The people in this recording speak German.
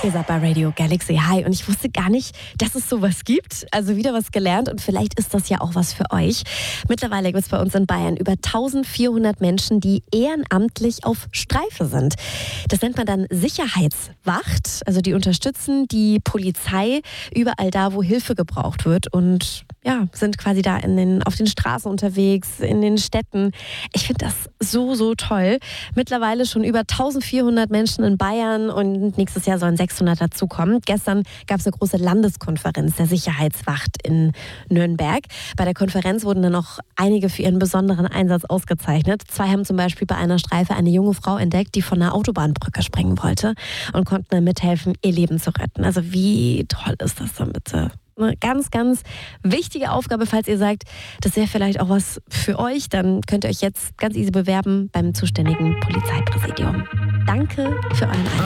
Ihr seid bei Radio Galaxy. Hi, und ich wusste gar nicht, dass es sowas gibt. Also wieder was gelernt und vielleicht ist das ja auch was für euch. Mittlerweile gibt es bei uns in Bayern über 1400 Menschen, die ehrenamtlich auf Streife sind. Das nennt man dann Sicherheitswacht. Also die unterstützen die Polizei überall da, wo Hilfe gebraucht wird und ja, sind quasi da auf den Straßen unterwegs, in den Städten. Ich finde das so toll. Mittlerweile schon über 1400 Menschen in Bayern und nächstes Jahr sollen 600 dazukommen. Gestern gab es eine große Landeskonferenz der Sicherheitswacht in Nürnberg. Bei der Konferenz wurden dann auch einige für ihren besonderen Einsatz ausgezeichnet. 2 haben zum Beispiel bei einer Streife eine junge Frau entdeckt, die von einer Autobahnbrücke springen wollte und konnten dann mithelfen, ihr Leben zu retten. Also wie toll ist das dann bitte? Eine ganz wichtige Aufgabe, falls ihr sagt, das wäre vielleicht auch was für euch, dann könnt ihr euch jetzt ganz easy bewerben beim zuständigen Polizeipräsidium. Danke für euren Einsatz.